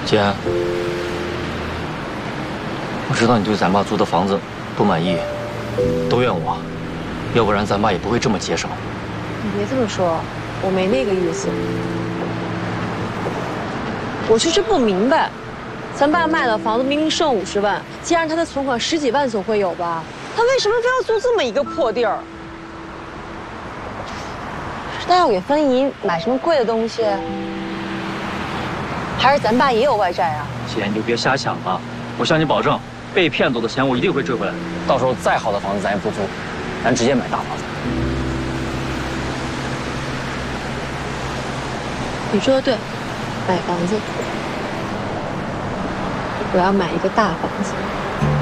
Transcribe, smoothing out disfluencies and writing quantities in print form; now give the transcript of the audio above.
姐，我知道你对咱爸租的房子不满意，都怨我，要不然咱爸也不会这么节省。 你别这么说，我没那个意思。我就是不明白，咱爸卖了房子明明剩50万，既然他的存款10几万总会有吧，他为什么非要租这么一个破地儿？是他要给芬姨买什么贵的东西？还是咱爸也有外债啊？ 姐，你就别瞎想了，我向你保证，被骗走的钱我一定会追回来。到时候再好的房子咱也不租，咱直接买大房子。 你说的对，买房子，我要买一个大房子。